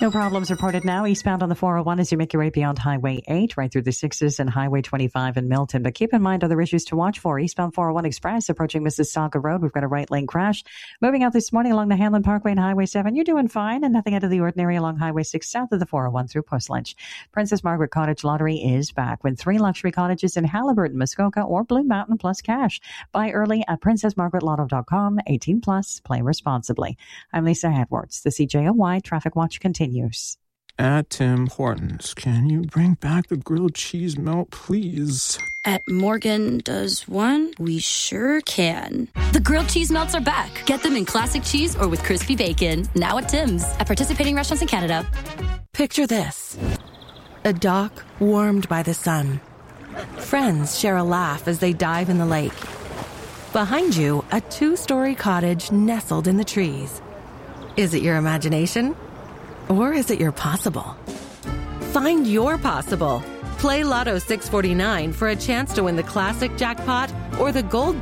No problems reported now. Eastbound on the 401 as you make your way beyond Highway 8, right through the 6s and Highway 25 in Milton. But keep in mind other issues to watch for. Eastbound 401 Express approaching Mississauga Road. We've got a right lane crash. Moving out this morning along the Hanlon Parkway and Highway 7. You're doing fine and nothing out of the ordinary along Highway 6 south of the 401 through Puslinch. Princess Margaret Cottage Lottery is back with 3 luxury cottages in Halliburton, Muskoka, or Blue Mountain plus cash. Buy early at princessmargaretlotto.com. 18 plus. Play responsibly. I'm Lisa Edwards. The CJOY Traffic Watch continues. At Tim Hortons, can you bring back the grilled cheese melt, please? At Morgan Does One, we sure can. The grilled cheese melts are back. Get them in classic cheese or with crispy bacon. Now at Tim's. At participating restaurants in Canada. Picture this. A dock warmed by the sun. Friends share a laugh as they dive in the lake. Behind you, a 2-story cottage nestled in the trees. Is it your imagination? Or is it your possible? Find your possible. Play Lotto 649 for a chance to win the classic jackpot or the gold